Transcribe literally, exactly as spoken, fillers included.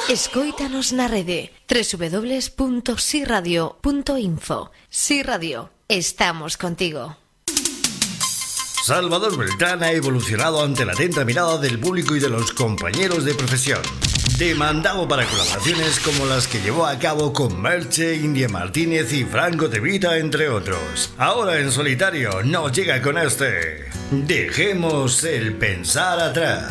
Escóitanos na rede doble u doble u doble u punto si radio punto info. Si Radio, estamos contigo. Salvador Beltrán ha evolucionado ante la atenta mirada del público y de los compañeros de profesión. Demandado para colaboraciones como las que llevó a cabo con Merche, India Martínez y Franco De Vita, entre otros. Ahora en solitario nos llega con este: Dejemos el pensar atrás.